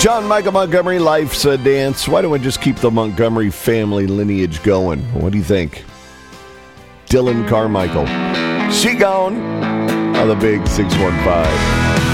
John Michael Montgomery, Life's a Dance. Why don't we just keep the Montgomery family lineage going? What do you think? Dylan Carmichael. She gone on the big 615.